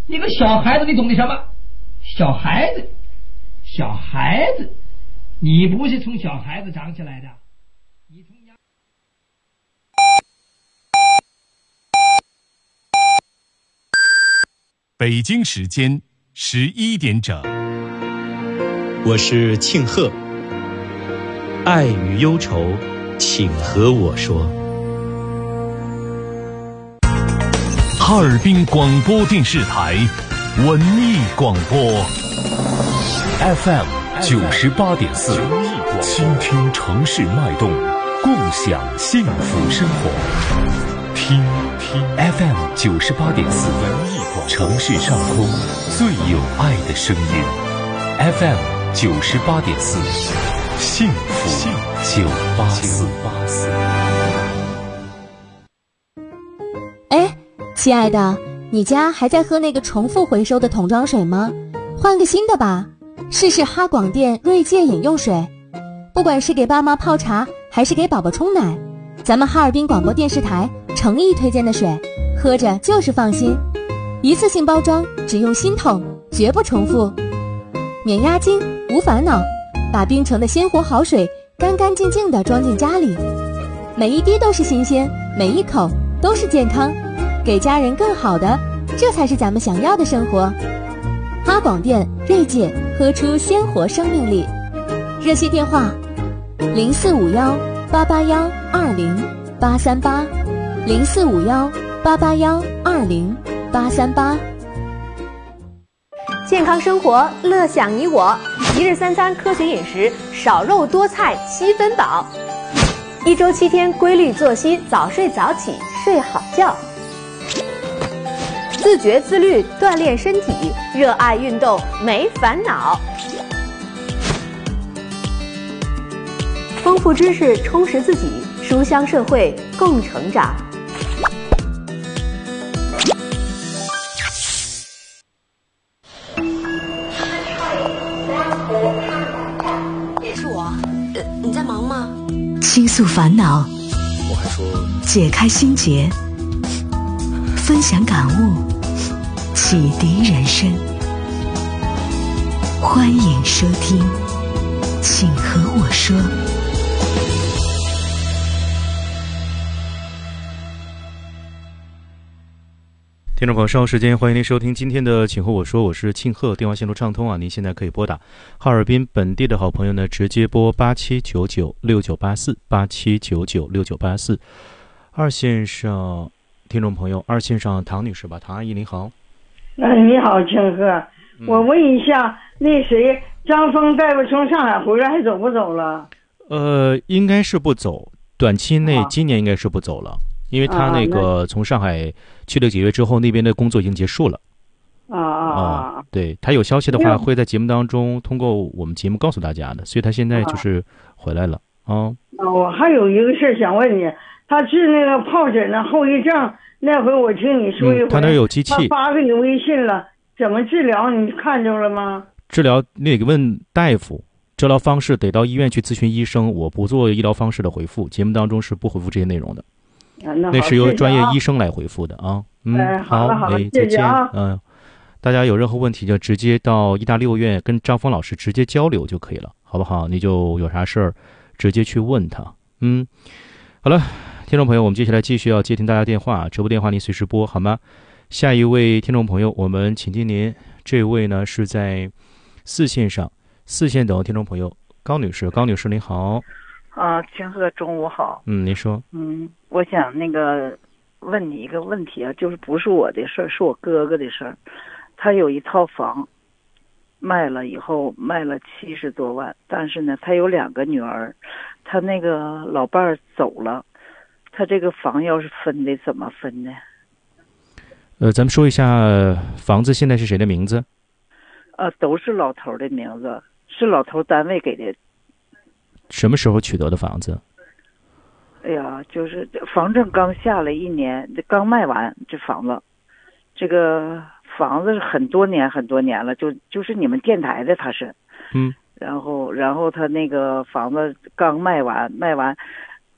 你个小孩子，你懂得什么？小孩子，你不是从小孩子长起来的，你从北京时间11点整， 我是庆贺。爱与忧愁，请和我说。 哈尔滨广播电视台文艺广播 FM 98.4，倾听城市脉动，共享幸福生活。听 FM 98.4，城市上空最有爱的声音。FM 98.4，幸福984。 哎，亲爱的，你家还在喝那个重复回收的桶装水吗？换个新的吧，试试哈广电锐界饮用水。不管是给爸妈泡茶，还是给宝宝冲奶，咱们哈尔滨广播电视台诚意推荐的水，喝着就是放心。一次性包装，只用新桶，绝不重复，免押金，无烦恼，把冰城的鲜活好水干干净净地装进家里，每一滴都是新鲜，每一口都是健康，给家人更好的，这才是咱们想要的生活。哈广电锐界，喝出鲜活生命力。热线电话0451-881-20838，0451-881-20838。 健康生活，乐享你我。一日三餐科学饮食，少肉多菜7分饱。1周7天规律作息，早睡早起，睡好觉。自觉自律锻炼身体，热爱运动没烦恼。丰富知识充实自己，书香社会共成长。 是我，你在忙吗？ 倾诉烦恼， 我还说解开心结，分享感悟，启迪人生。欢迎收听，请和我说。 听众朋友，稍后时间欢迎您收听今天的请和我说，我是庆贺，电话线路畅通啊，您现在可以拨打哈尔滨本地的好朋友呢，直接拨87996984，87996984。二线上听众朋友，二线上唐女士吧，唐阿姨您好。 你好，庆贺，我问一下，那谁张峰大夫从上海回来还走不走了？ 应该是不走，短期内今年应该是不走了。因为他那个从上海去了几个月之后，那边的工作已经结束了。对，他有消息的话会在节目当中通过我们节目告诉大家的，所以他现在就是回来了。 我还有一个事想问你，他治那个疱疹的后遗症，那回我听你说一回， 他那有机器， 他发给你微信了，怎么治疗你看着了吗？ 治疗那个问大夫，治疗方式得到医院去咨询医生，我不做医疗方式的回复，节目当中是不回复这些内容的。那是由专业医生来回复的啊。好，再见。大家有任何问题就直接到医大6院跟张峰老师直接交流就可以了，好不好？你就有啥事儿直接去问他。好了，听众朋友，我们接下来继续要接听大家电话，直播电话您随时拨好吗？下一位听众朋友，我们请听您，这位呢是在4线上，4线等听众朋友高女士，高女士您好。 庆贺中午好。 您说。 我想那个问你一个问题啊，就是不是我的事儿，是我哥哥的事儿。他有一套房，卖了以后卖了70多万，但是呢，他有2个女儿，他那个老伴儿走了，他这个房要是分的怎么分呢？ 咱们说一下房子现在是谁的名字？ 都是老头的名字，是老头单位给的。 什么时候取得的房子？ 哎呀，就是房证刚下来1年，刚卖完这房子，这个房子是很多年了，就是你们电台的，他是，然后他那个房子刚卖完，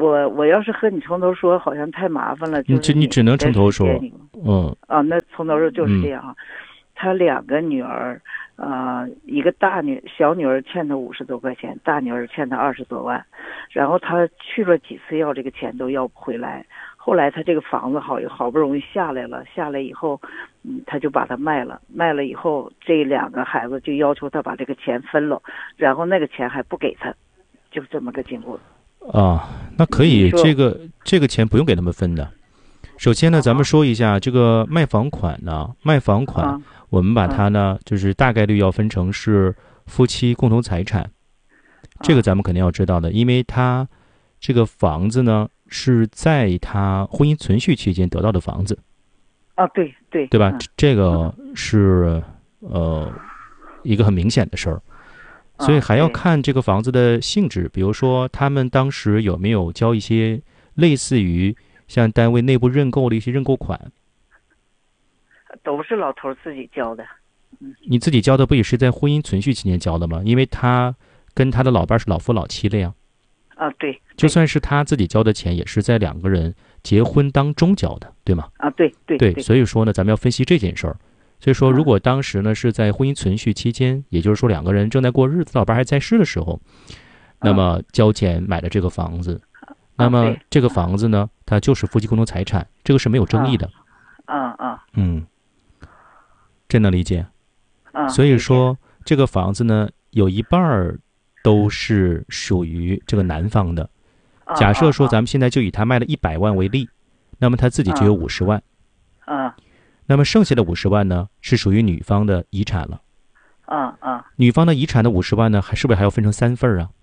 我要是和你从头说，好像太麻烦了。就是你只能从头说。 那从头说就是这样啊。他2个女儿，一个小女儿欠他50多块钱，大女儿欠他20多万，然后他去了几次要这个钱都要不回来。后来他这个房子好不容易下来了，下来以后，他就把它卖了。卖了以后，这2个孩子就要求他把这个钱分了，然后那个钱还不给他，就这么个经过。 那可以，这个钱不用给他们分的。首先呢，咱们说一下这个卖房款呢，我们把它呢，就是大概率要分成是夫妻共同财产，这个咱们肯定要知道的，因为他这个房子呢是在他婚姻存续期间得到的房子。对吧？这个是一个很明显的事儿，所以还要看这个房子的性质，比如说他们当时有没有交一些类似于像单位内部认购的一些认购款。 都是老头自己交的。 你自己交的不也是在婚姻存续期间交的吗？因为他跟他的老伴是老夫老妻了呀。 对。 就算是他自己交的钱，也是在2个人结婚当中交的，对吗？ 对。 所以说呢，咱们要分析这件事儿。所以说，如果当时呢是在婚姻存续期间，也就是说2个人正在过日子，老伴还在世的时候，那么交钱买的这个房子，那么这个房子呢，它就是夫妻共同财产，这个是没有争议的。这能理解？所以说这个房子呢，有一半都是属于这个男方的。假设说咱们现在就以他卖了100万为例，那么他自己就有50万。那么剩下的50万呢，是属于女方的遗产了。女方的遗产的50万呢，是不是还要分成3份啊？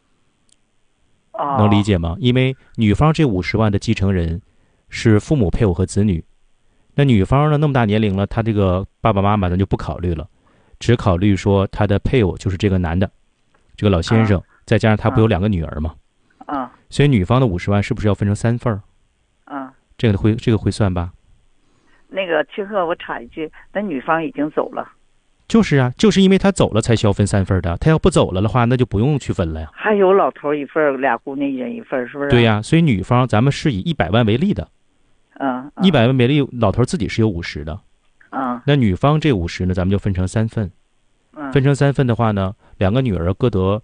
能理解吗？因为女方这50万的继承人是父母、配偶和子女。那女方呢，那么大年龄了，她这个爸爸妈妈咱就不考虑了，只考虑说她的配偶就是这个男的，这个老先生，再加上他不有2个女儿吗？所以女方的50万是不是要分成3份？这个会算吧？ 那个庆贺，我插一句，那女方已经走了。 就是啊，就是因为他走了才需要分3份的，他要不走了的话，那就不用去分了呀。 还有老头1份，2姑娘1人1份，是不是？ 对呀，所以女方咱们是以100万为例的。100万为例，老头自己是有50的。那女方这50呢，咱们就分成3份。分成3份的话呢，2个女儿各得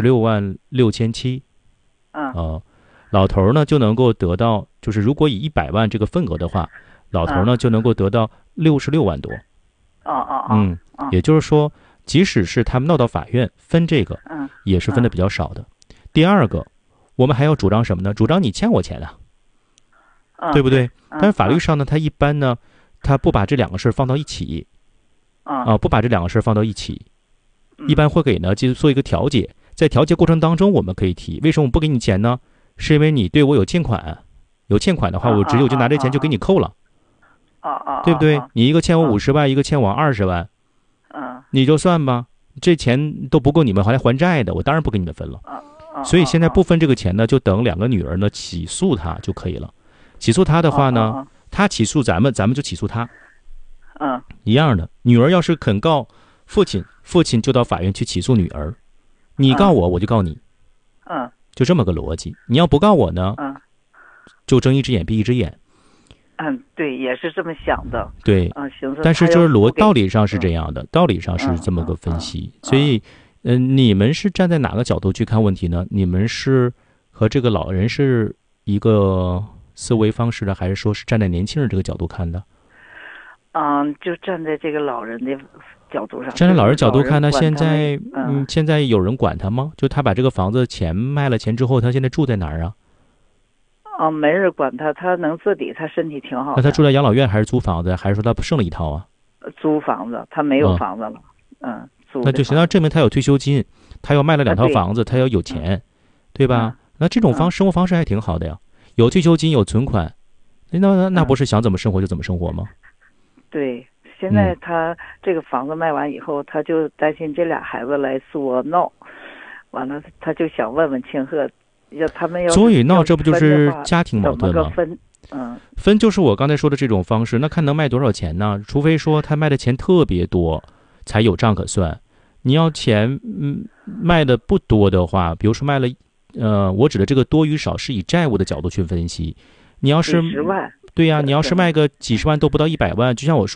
166700。老头呢就能够得到，就是如果以100万这个份额的话，老头呢就能够得到66万多。也就是说，即使是他们闹到法院分这个，也是分的比较少的。第二个，我们还要主张什么呢？主张你欠我钱啊，对不对？但是法律上呢，他一般呢，他不把这2个事放到一起，不把这2个事放到一起，一般会给呢就做一个调解。在调解过程当中，我们可以提，为什么我不给你钱呢？是因为你对我有欠款，有欠款的话，我只有就拿这钱就给你扣了。对不对？你一个欠我50万，一个欠我20万，你就算吧，这钱都不够你们还债的，我当然不给你们分了。所以现在不分这个钱呢，就等2个女儿呢起诉他就可以了。起诉他的话呢，他起诉咱们就起诉他。一样的，女儿要是肯告父亲，父亲就到法院去起诉女儿。你告我，我就告你。就这么个逻辑。你要不告我呢，就睁一只眼闭一只眼。 对，也是这么想的。 对，但是就是道理上是这样的，道理上是这么个分析。所以，你们是站在哪个角度去看问题呢？你们是和这个老人是一个思维方式的，还是说是站在年轻人这个角度看的？ 就站在这个老人的角度上。 站在老人角度看呢，现在有人管他吗？就他把这个房子钱卖了钱之后，他现在住在哪儿啊？ 没人管他，他能自理，他身体挺好的。 那他住在养老院还是租房子，还是说他剩了一套啊？ 租房子，他没有房子了。租。 那就行，那证明他有退休金，他又卖了2套房子，他要有钱，对吧？那这种生活方式还挺好的呀，有退休金，有存款，那不是想怎么生活就怎么生活吗？ 对，现在他这个房子卖完以后，他就担心这俩孩子来作闹，完了他就想问问庆贺，他们要所以闹，这不就是家庭矛盾吗？ 分， 分就是我刚才说的这种方式，那看能卖多少钱呢？除非说他卖的钱特别多，才有账可算。你要钱卖的不多的话，比如说卖了我指的这个多与少是以债务的角度去分析。你要是 10万， 对呀，你要是卖个几十万都不到100万，就像我说。